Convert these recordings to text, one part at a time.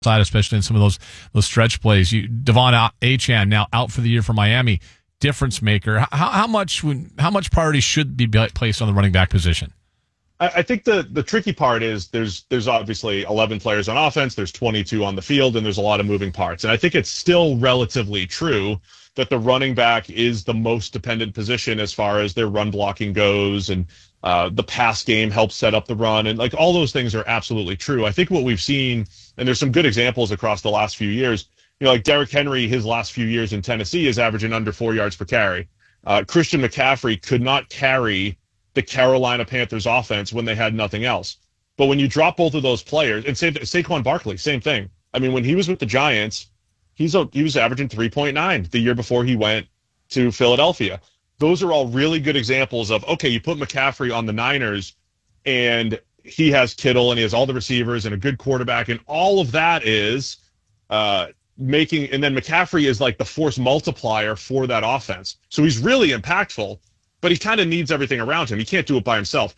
side, especially in some of those stretch plays. Devon Achane now out for the year for Miami, difference maker. How much priority should be placed on the running back position? I think the tricky part is there's obviously 11 players on offense, there's 22 on the field, and there's a lot of moving parts. And I think it's still relatively true that the running back is the most dependent position as far as their run blocking goes, and the pass game helps set up the run, and like all those things are absolutely true. I think what we've seen, and there's some good examples across the last few years, like Derrick Henry, his last few years in Tennessee is averaging under 4 yards per carry. Christian McCaffrey could not carry the Carolina Panthers offense when they had nothing else. But when you drop both of those players, and Saquon Barkley, same thing. I mean, when he was with the Giants, he was averaging 3.9 the year before he went to Philadelphia. Those are all really good examples of, okay, you put McCaffrey on the Niners, and he has Kittle, and he has all the receivers, and a good quarterback, and all of that is and then McCaffrey is like the force multiplier for that offense. So he's really impactful, but he kind of needs everything around him. He can't do it by himself.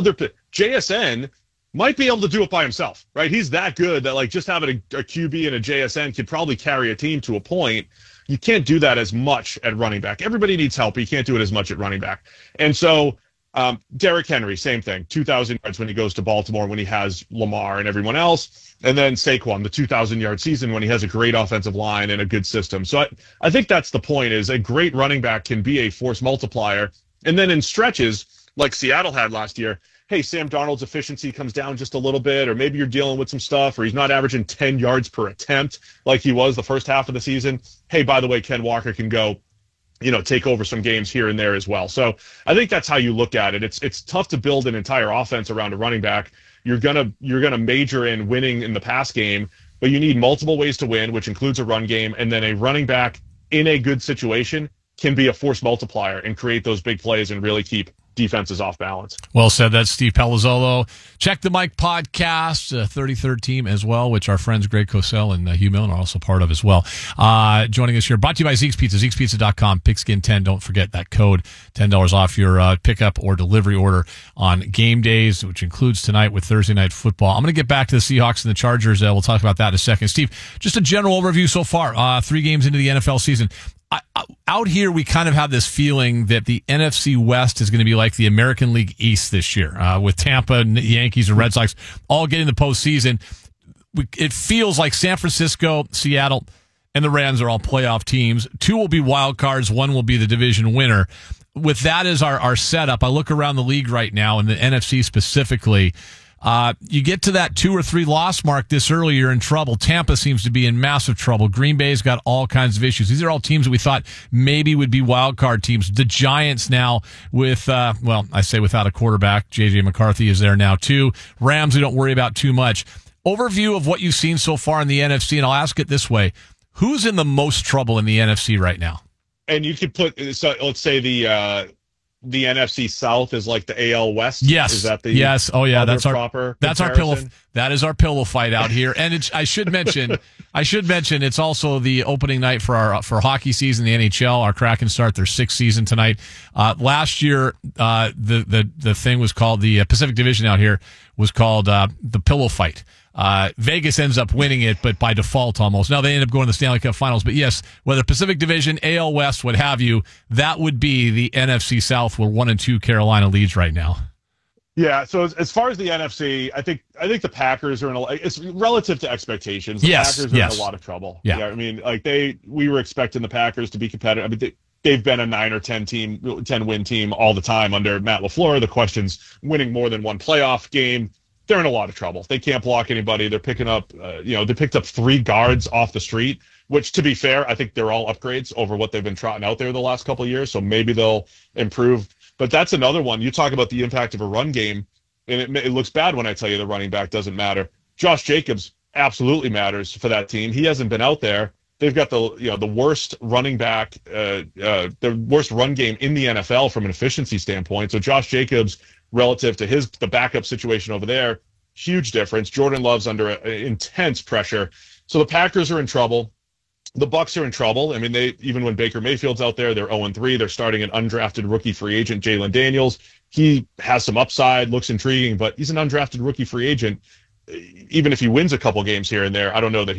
JSN might be able to do it by himself, right? He's that good that like just having a QB and a JSN could probably carry a team to a point. You can't do that as much at running back. Everybody needs help, but you can't do it as much at running back. And so Derrick Henry, same thing, 2,000 yards when he goes to Baltimore, when he has Lamar and everyone else. And then Saquon, the 2,000-yard season when he has a great offensive line and a good system. So I think that's the point, is a great running back can be a force multiplier. And then in stretches, like Seattle had last year, hey, Sam Darnold's efficiency comes down just a little bit, or maybe you're dealing with some stuff, or he's not averaging 10 yards per attempt like he was the first half of the season. Hey, by the way, Ken Walker can go, take over some games here and there as well. So I think that's how you look at it. It's tough to build an entire offense around a running back. You're gonna major in winning in the pass game, but you need multiple ways to win, which includes a run game, and then a running back in a good situation can be a force multiplier and create those big plays and really keep defenses off balance. Well said. That's Steve Palazzolo. Check the Mike podcast, 33rd Team as well, which our friends Greg Cosell and Hugh Millen are also part of as well. Joining us here, brought to you by Zeke's Pizza, Zeke'sPizza.com, Pigskin10. Don't forget that code, $10 off your pickup or delivery order on game days, which includes tonight with Thursday Night Football. I'm going to get back to the Seahawks and the Chargers. We'll talk about that in a second. Steve, just a general overview so far, 3 games into the NFL season. Out here, we kind of have this feeling that the NFC West is going to be like the American League East this year, with Tampa, and the Yankees, and Red Sox all getting the postseason. It feels like San Francisco, Seattle, and the Rams are all playoff teams. 2 will be wild cards. 1 will be the division winner. With that as our setup, I look around the league right now, and the NFC specifically. You get to that 2 or 3 loss mark this early, you're in trouble. Tampa seems to be in massive trouble. Green Bay's got all kinds of issues. These are all teams that we thought maybe would be wild card teams. The Giants now with, I say without a quarterback. J.J. McCarthy is there now too. Rams we don't worry about too much. Overview of what you've seen so far in the NFC, and I'll ask it this way. Who's in the most trouble in the NFC right now? And you could let's say the NFC South is like the AL West. Yes. Is that the yes? Oh yeah, that's our pillow. That is our pillow fight out here. And I should mention it's also the opening night for hockey season. The NHL, our Kraken start their 6th season tonight. Last year, the thing was called the Pacific Division out here was called the pillow fight. Vegas ends up winning it, but by default almost. Now they end up going to the Stanley Cup Finals. But yes, whether Pacific Division, AL West, what have you, that would be the NFC South, where 1 and 2 Carolina leads right now. Yeah. So as far as the NFC, I think the Packers are it's relative to expectations. The Packers are in a lot of trouble. Yeah. I mean, we were expecting the Packers to be competitive. I mean, they've been a 9 or 10 win team all the time under Matt LaFleur. The question's winning more than one playoff game. They're in a lot of trouble. They can't block anybody. They're picking up, they picked up 3 guards off the street, which, to be fair, I think they're all upgrades over what they've been trotting out there the last couple of years. So maybe they'll improve. But that's another one. You talk about the impact of a run game, and it looks bad when I tell you the running back doesn't matter. Josh Jacobs absolutely matters for that team. He hasn't been out there. They've got the worst running back, the worst run game in the NFL from an efficiency standpoint. So Josh Jacobs, relative to the backup situation over there, huge difference. Jordan Love's under intense pressure. So the Packers are in trouble. The Bucs are in trouble. I mean, even when Baker Mayfield's out there, they're 0-3. They're starting an undrafted rookie free agent, Jalen Daniels. He has some upside, looks intriguing, but he's an undrafted rookie free agent. even if he wins a couple games here and there, I don't know that